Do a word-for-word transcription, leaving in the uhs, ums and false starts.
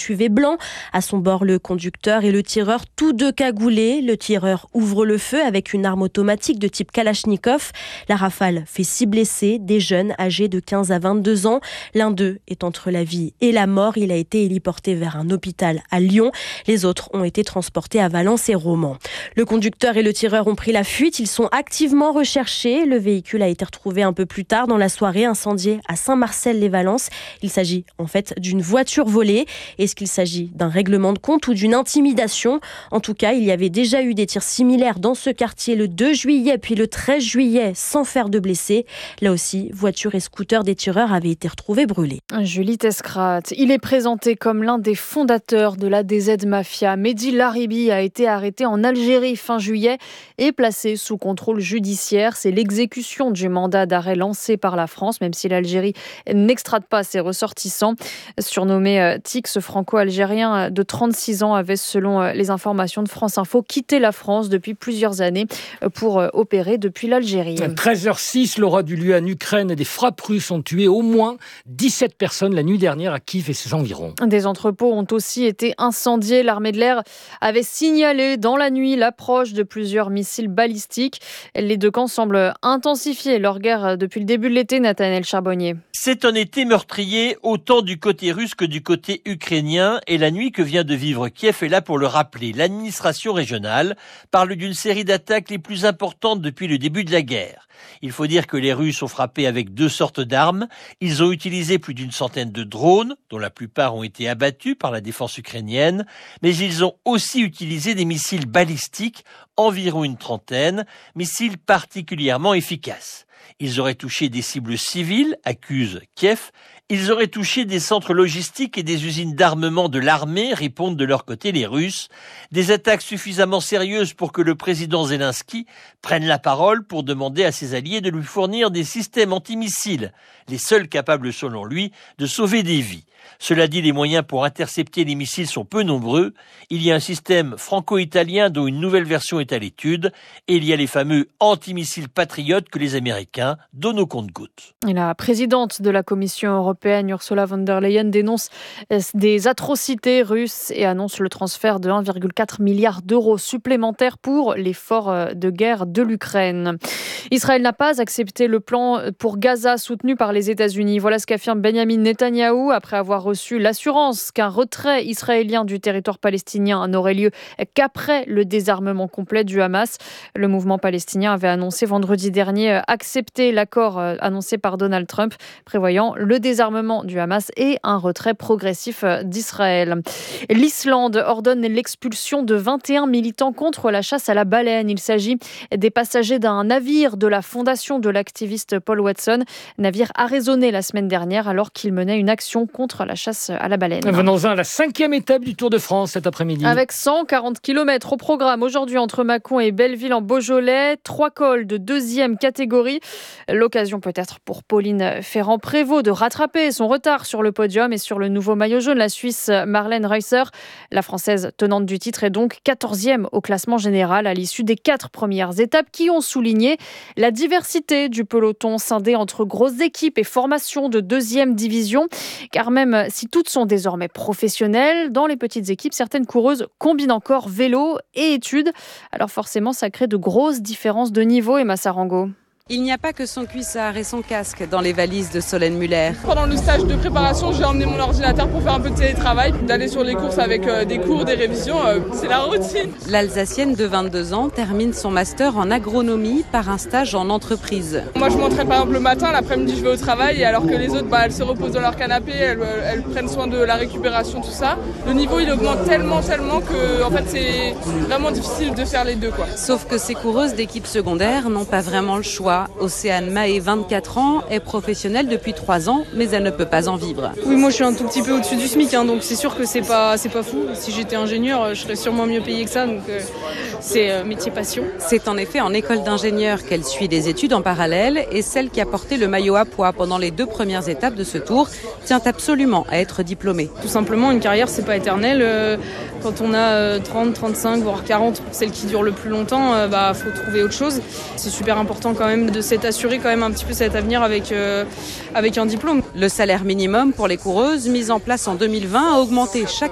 S U V blanc. À son bord, le conducteur et le tireur, tous deux cagoulés. Le tireur ouvre le feu avec une arme automatique de type Kalachnikov. La rafale fait six blessés, des jeunes âgés de quinze à vingt-deux ans. L'un d'eux est entre la vie et la mort. Il a été héliporté vers un hôpital à Lyon. Les autres ont été transportés à Valence et Romans. Le conducteur et le tireur ont pris la fuite. Ils sont activement recherchés. Le véhicule a été retrouvé un peu plus tard dans la soirée, incendié à Saint-Marcel-les-Valences. Il s'agit en fait d'une voiture volée. Est-ce qu'il s'agit d'un règlement de compte ou d'une intimidation ? En tout cas, il y avait déjà eu des tirs similaires dans ce quartier le deux juillet puis le treize juillet sans faire de blessés. Là aussi, voiture et scooter des tireurs avaient été retrouvés brûlés. Julie Tescrat, il est présenté comme l'un des fondateurs de la D Z Mafia. Mehdi Laribi a été arrêté en Algérie fin juillet et placé sous contrôle judiciaire. C'est l'exécution du mandat d'arrêt lancé par la France, même si l'Algérie n'extrade pas ses ressortissants. Surnommé Tix, franco-algérien de trente-six ans, avait, selon les informations de France Info, quitté la France depuis plusieurs années pour opérer depuis l'Algérie. treize heures six, Laura, du lieu en Ukraine, des frappes russes ont tué au moins dix-sept personnes la nuit dernière à Kiev et ses environs. Des entrepôts ont aussi été incendiés. L'armée de l'air avait signalé dans la nuit l'approche de plusieurs missiles balistiques. Les deux camps semblent intensifier leur guerre depuis le début de l'été, Nathanaël Charbonnier. C'est un été meurtrier autant du côté russe que du côté ukrainien et la nuit que vient de vivre Kiev est là pour le rappeler. L'administration régionale parle d'une série d'attaques les plus importantes depuis le début de la guerre. Il faut dire que les Russes ont frappé avec deux sortes d'armes. Ils ont utilisé plus d'une centaine de drones, dont la plupart ont été abattus par la défense ukrainienne, mais ils ont aussi utilisé des missiles balistiques, environ une trentaine, missiles particulièrement efficaces. Ils auraient touché des cibles civiles, accuse Kiev. Ils auraient touché des centres logistiques et des usines d'armement de l'armée, répondent de leur côté les Russes. Des attaques suffisamment sérieuses pour que le président Zelensky prenne la parole pour demander à ses alliés de lui fournir des systèmes antimissiles, les seuls capables selon lui de sauver des vies. Cela dit, les moyens pour intercepter les missiles sont peu nombreux. Il y a un système franco-italien dont une nouvelle version est à l'étude et il y a les fameux antimissiles patriotes que les Américains donnent au compte-gouttes. La présidente de la Commission européenne, Ursula von der Leyen, dénonce des atrocités russes et annonce le transfert de un virgule quatre milliard d'euros supplémentaires pour l'effort de guerre de l'Ukraine. Israël n'a pas accepté le plan pour Gaza soutenu par les États-Unis. Voilà ce qu'affirme Benjamin Netanyahou après avoir reçu l'assurance qu'un retrait israélien du territoire palestinien n'aurait lieu qu'après le désarmement complet du Hamas. Le mouvement palestinien avait annoncé vendredi dernier accepter l'accord annoncé par Donald Trump, prévoyant le désarmement du Hamas et un retrait progressif d'Israël. L'Islande ordonne l'expulsion de vingt et un militants contre la chasse à la baleine. Il s'agit des passagers d'un navire de la fondation de l'activiste Paul Watson, navire arraisonné la semaine dernière alors qu'il menait une action contre la chasse à la baleine. Venons-en à la cinquième étape du Tour de France cet après-midi. Avec cent quarante kilomètres au programme aujourd'hui entre Mâcon et Belleville en Beaujolais, trois cols de deuxième catégorie. L'occasion peut-être pour Pauline Ferrand-Prévot de rattraper son retard sur le podium et sur le nouveau maillot jaune. La Suisse Marlène Reusser, la Française tenante du titre, est donc quatorzième au classement général à l'issue des quatre premières étapes qui ont souligné la diversité du peloton scindé entre grosses équipes et formations de deuxième division. Car même si toutes sont désormais professionnelles, dans les petites équipes, certaines coureuses combinent encore vélo et études. Alors forcément, ça crée de grosses différences de niveau, Emma Sarango. Il n'y a pas que son cuissard et son casque dans les valises de Solène Muller. Pendant le stage de préparation, j'ai emmené mon ordinateur pour faire un peu de télétravail, d'aller sur les courses avec euh, des cours, des révisions, euh, c'est la routine. L'Alsacienne de vingt-deux ans termine son master en agronomie par un stage en entreprise. Moi je m'entraîne par exemple le matin, l'après-midi je vais au travail, et alors que les autres bah, elles se reposent dans leur canapé, elles, elles prennent soin de la récupération, tout ça. Le niveau il augmente tellement, tellement que en fait, c'est vraiment difficile de faire les deux, quoi. Sauf que ces coureuses d'équipe secondaire n'ont pas vraiment le choix. Océane Mahé, vingt-quatre ans, est professionnelle depuis trois ans, mais elle ne peut pas en vivre. Oui, moi je suis un tout petit peu au-dessus du SMIC, hein, donc c'est sûr que c'est pas, c'est pas fou. Si j'étais ingénieur, je serais sûrement mieux payée que ça, donc euh, c'est euh, métier passion. C'est en effet en école d'ingénieur qu'elle suit des études en parallèle, et celle qui a porté le maillot à pois pendant les deux premières étapes de ce tour tient absolument à être diplômée. Tout simplement, une carrière, c'est pas éternel. Euh, quand on a euh, trente, trente-cinq, voire quarante, celle qui dure le plus longtemps, euh, bah faut trouver autre chose. C'est super important quand même de s'être assuré quand même un petit peu cet avenir avec, euh, avec un diplôme. Le salaire minimum pour les coureuses, mis en place en deux mille vingt, a augmenté chaque